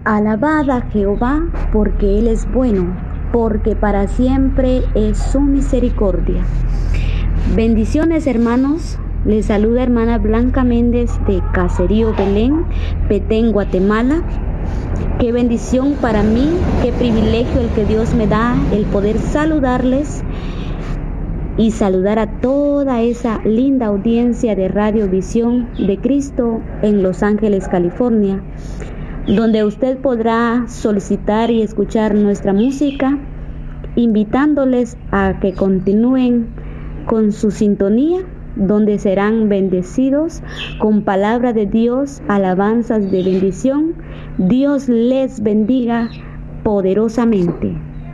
Alabad a Jehová, porque Él es bueno, porque para siempre es su misericordia. Bendiciones, hermanos. Les saluda hermana Blanca Méndez de Caserío Belén, Petén, Guatemala. Qué bendición para mí, qué privilegio el que Dios me da, el poder saludarles y saludar a toda esa linda audiencia de Radio Visión de Cristo en Los Ángeles, California, donde usted podrá solicitar y escuchar nuestra música, invitándoles a que continúen con su sintonía, donde serán bendecidos con palabra de Dios, alabanzas de bendición. Dios les bendiga poderosamente.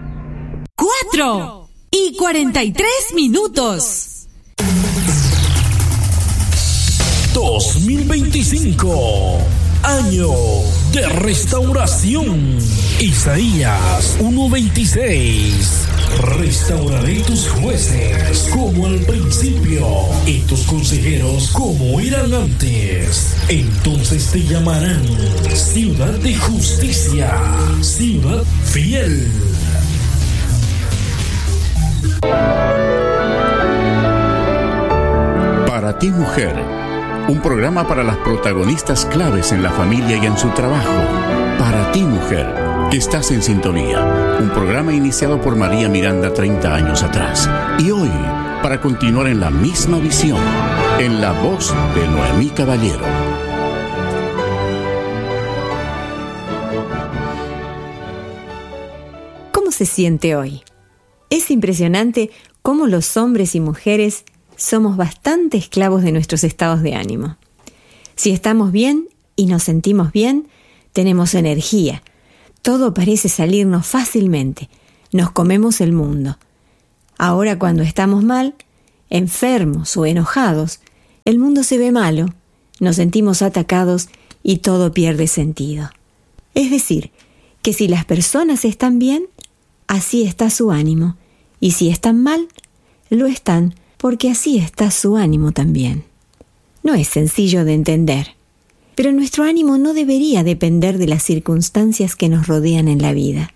4:43. 2025, año de restauración. Isaías 1:26. Restauraré tus jueces como al principio y tus consejeros como eran antes. Entonces te llamarán ciudad de justicia, ciudad fiel. Para ti, mujer, un programa para las protagonistas claves en la familia y en su trabajo. Para ti, mujer, que estás en sintonía. Un programa iniciado por María Miranda 30 años atrás. Y hoy, para continuar en la misma visión, en la voz de Noemí Caballero. ¿Cómo se siente hoy? Es impresionante cómo los hombres y mujeres somos bastante esclavos de nuestros estados de ánimo. Si estamos bien y nos sentimos bien, tenemos energía. Todo parece salirnos fácilmente. Nos comemos el mundo. Ahora, cuando estamos mal, enfermos o enojados, el mundo se ve malo, nos sentimos atacados y todo pierde sentido. Es decir, que si las personas están bien, así está su ánimo, y si están mal, lo están porque así está su ánimo también. No es sencillo de entender, pero nuestro ánimo no debería depender de las circunstancias que nos rodean en la vida.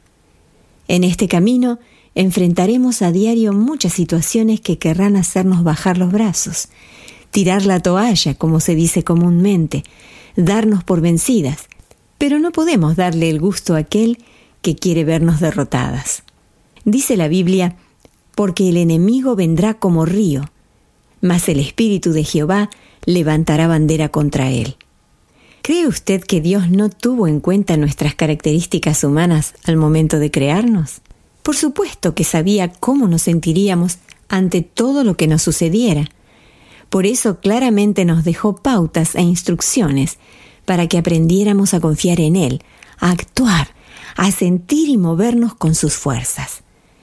En este camino enfrentaremos a diario muchas situaciones que querrán hacernos bajar los brazos, tirar la toalla, como se dice comúnmente, darnos por vencidas, pero no podemos darle el gusto a aquel que quiere vernos derrotadas. Dice la Biblia: porque el enemigo vendrá como río, mas el Espíritu de Jehová levantará bandera contra él. ¿Cree usted que Dios no tuvo en cuenta nuestras características humanas al momento de crearnos? Por supuesto que sabía cómo nos sentiríamos ante todo lo que nos sucediera. Por eso claramente nos dejó pautas e instrucciones para que aprendiéramos a confiar en Él, a actuar, a sentir y movernos con sus fuerzas.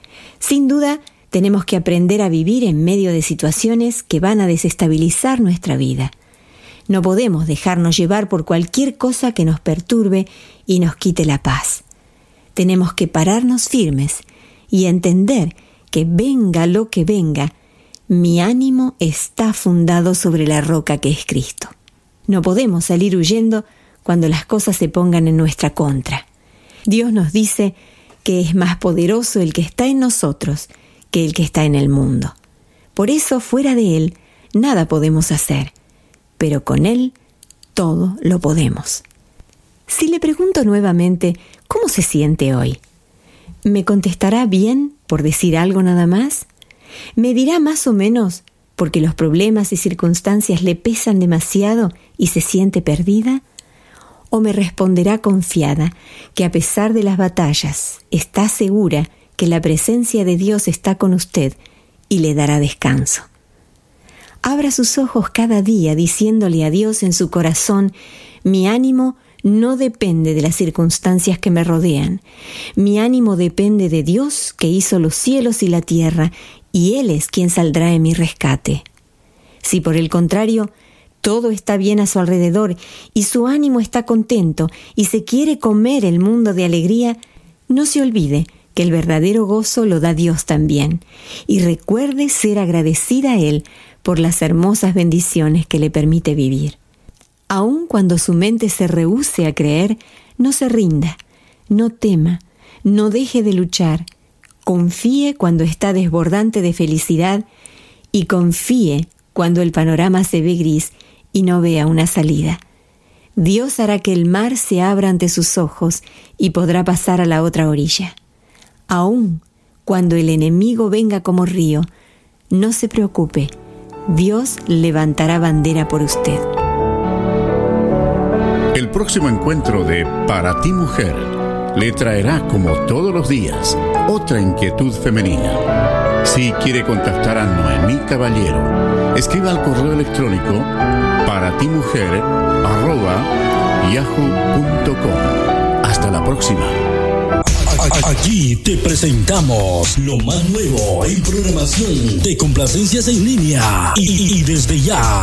Sin duda, tenemos que aprender a vivir en medio de situaciones que van a desestabilizar nuestra vida. No podemos dejarnos llevar por cualquier cosa que nos perturbe y nos quite la paz. Tenemos que pararnos firmes y entender que venga lo que venga, mi ánimo está fundado sobre la roca que es Cristo. No podemos salir huyendo cuando las cosas se pongan en nuestra contra. Dios nos dice que es más poderoso el que está en nosotros que el que está en el mundo. Por eso, fuera de Él, nada podemos hacer, pero con Él todo lo podemos. Si le pregunto nuevamente, ¿cómo se siente hoy? ¿Me contestará bien por decir algo nada más? ¿Me dirá más o menos porque los problemas y circunstancias le pesan demasiado y se siente perdida? ¿O me responderá confiada que a pesar de las batallas está segura que la presencia de Dios está con usted y le dará descanso? Abra sus ojos cada día diciéndole a Dios en su corazón: mi ánimo no depende de las circunstancias que me rodean. Mi ánimo depende de Dios que hizo los cielos y la tierra, y Él es quien saldrá en mi rescate. Si por el contrario, todo está bien a su alrededor y su ánimo está contento y se quiere comer el mundo de alegría, no se olvide que el verdadero gozo lo da Dios también, y recuerde ser agradecida a Él por las hermosas bendiciones que le permite vivir. Aun cuando su mente se rehúse a creer, no se rinda, No tema, no deje de luchar. Confíe cuando está desbordante de felicidad y confíe cuando el panorama se ve gris y no vea una salida. Dios hará que el mar se abra ante sus ojos y podrá pasar a la otra orilla. Aún cuando el enemigo venga como río, no se preocupe, Dios levantará bandera por usted. El próximo encuentro de Para ti Mujer le traerá, como todos los días, otra inquietud femenina. Si quiere contactar a Noemí Caballero, escriba al correo electrónico paratimujer@yahoo.com. Hasta la próxima. Aquí te presentamos lo más nuevo en programación de complacencias en línea y desde ya